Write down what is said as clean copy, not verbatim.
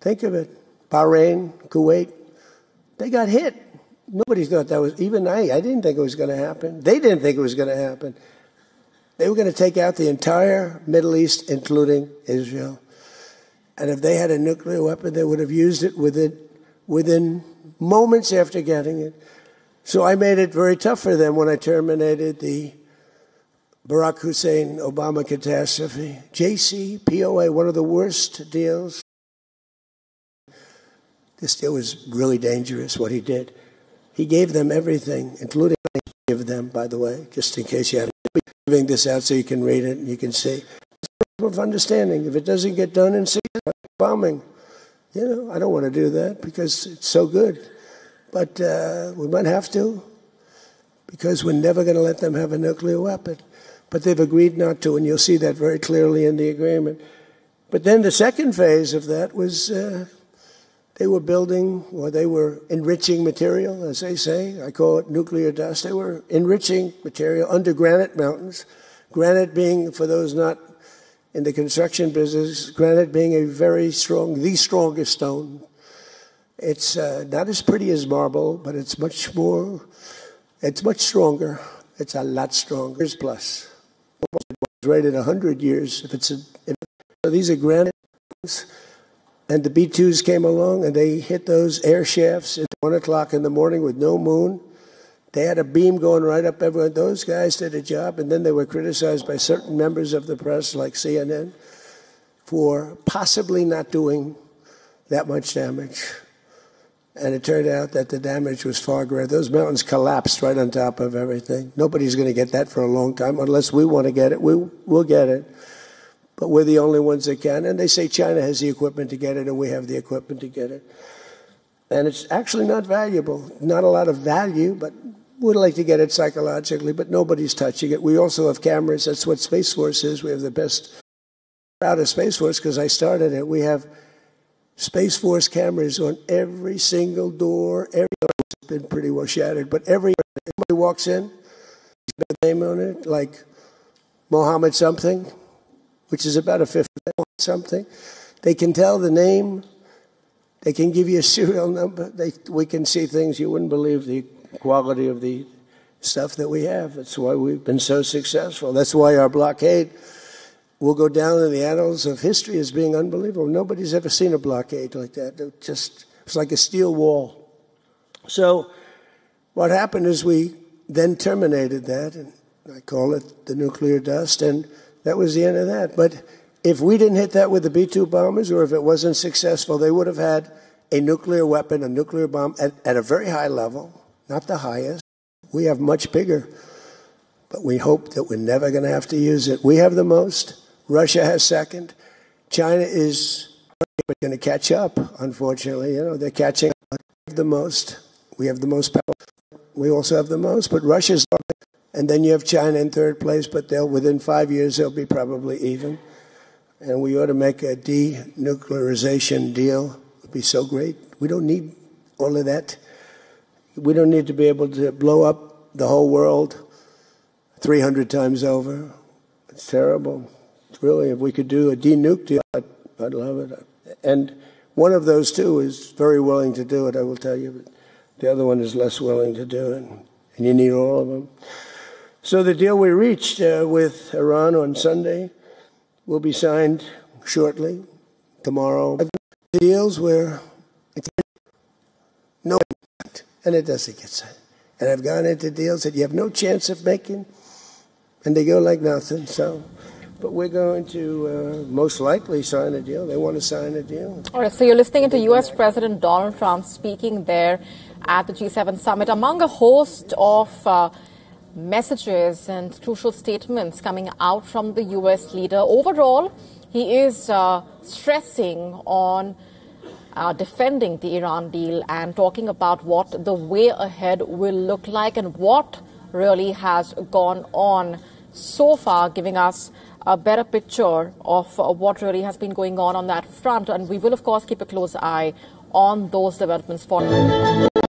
Think of it. Bahrain, Kuwait, they got hit. Nobody thought that was, even I didn't think it was going to happen. They didn't think it was going to happen. They were going to take out the entire Middle East, including Israel. And if they had a nuclear weapon, they would have used it within moments after getting it. So I made it very tough for them when I terminated the Barack Hussein Obama catastrophe. JCPOA, one of the worst deals. This deal was really dangerous, what he did. He gave them everything, including give them, by the way, just in case you have to be giving this out so you can read it and you can see. It's a of understanding. If it doesn't get done in season, bombing. I don't want to do that because it's so good. But we might have to because we're never going to let them have a nuclear weapon. But they've agreed not to, and you'll see that very clearly in the agreement. But then the second phase of that was they were building, or they were enriching material, as they say. I call it nuclear dust. They were enriching material under granite mountains. Granite being, for those not in the construction business, granite being a very strong, the strongest stone. It's not as pretty as marble, but it's much stronger. It's a lot stronger. Plus, it's rated 100 years. So these are granite mountains. And the B-2s came along, and they hit those air shafts at 1 o'clock in the morning with no moon. They had a beam going right up everywhere. Those guys did a job, and then they were criticized by certain members of the press, like CNN, for possibly not doing that much damage. And it turned out that the damage was far greater. Those mountains collapsed right on top of everything. Nobody's going to get that for a long time. Unless we want to get it, we'll get it. But we're the only ones that can. And they say China has the equipment to get it, and we have the equipment to get it. And it's actually not valuable. Not a lot of value, but we'd like to get it psychologically, but nobody's touching it. We also have cameras. That's what Space Force is. We have the best, proudest Space Force because I started it. We have Space Force cameras on every single door. Every door has been pretty well shattered, but everybody walks in, there's a name on it, like Mohammed something, which is about a fifth of something. They can tell the name. They can give you a serial number. We can see things you wouldn't believe the quality of the stuff that we have. That's why we've been so successful. That's why our blockade will go down in the annals of history as being unbelievable. Nobody's ever seen a blockade like that. It's like a steel wall. So what happened is we then terminated that, and I call it the nuclear dust, and that was the end of that. But if we didn't hit that with the B-2 bombers, or if it wasn't successful, they would have had a nuclear weapon, a nuclear bomb at a very high level, not the highest. We have much bigger, but we hope that we're never going to have to use it. We have the most. Russia has second. China is going to catch up, unfortunately. They're catching up. We have the most. We have the most power. We also have the most, but Russia's. And then you have China in third place, but within 5 years, they'll be probably even. And we ought to make a denuclearization deal. It would be so great. We don't need all of that. We don't need to be able to blow up the whole world 300 times over. It's terrible. It's really, if we could do a denuke deal, I'd love it. And one of those two is very willing to do it, I will tell you. But the other one is less willing to do it. And you need all of them. So the deal we reached with Iran on Sunday will be signed shortly, tomorrow. The deals where it's no impact, and it doesn't get signed. And I've gone into deals that you have no chance of making, and they go like nothing. But we're going to most likely sign a deal. They want to sign a deal. All right, so you're listening to U.S. President Donald Trump speaking there at the G7 summit. Among a host of messages and crucial statements coming out from the U.S. leader, overall, he is stressing on defending the Iran deal and talking about what the way ahead will look like and what really has gone on so far, giving us a better picture of what really has been going on that front. And we will, of course, keep a close eye on those developments for